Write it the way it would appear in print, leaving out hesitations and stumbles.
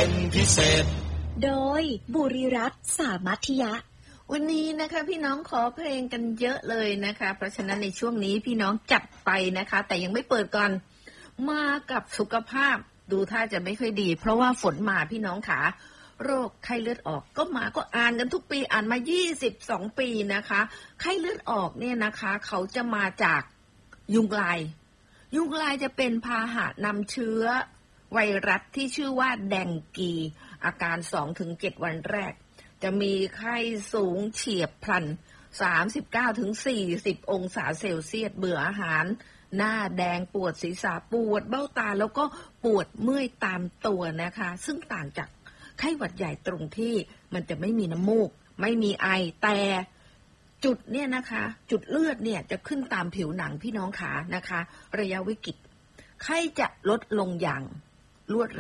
เป็นพิเศษโดยบุรีรัตน์สามัธยะวันนี้นะคะพี่น้องขอเพลงกันเยอะเลยนะคะเพราะฉะนั้นในช่วงนี้พี่น้องจัดไปนะคะแต่ยังไม่เปิดก่อนมากับสุขภาพดูท่าจะไม่ค่อยดีเพราะว่าฝนมาพี่น้องขาโรคไข้เลือดออกก็มาก็อ่านกันทุกปีอ่านมา22ปีนะคะไข้เลือดออกเนี่ยนะคะเขาจะมาจากยุงลายจะเป็นพาหะนำเชื้อไวรัสที่ชื่อว่าแดงกีอาการ 2-7 วันแรกจะมีไข้สูงเฉียบพลัน 39-40 องศาเซลเซียสเบื่ออาหารหน้าแดงปวดศีรษะปวดเบ้าตาแล้วก็ปวดเมื่อยตามตัวนะคะซึ่งต่างจากไข้หวัดใหญ่ตรงที่มันจะไม่มีน้ำมูกไม่มีไอแต่จุดเนี่ยนะคะจุดเลือดเนี่ยจะขึ้นตามผิวหนังพี่น้องขานะคะระยะวิกฤตไข้จะลดลงอย่างรวดเร็ว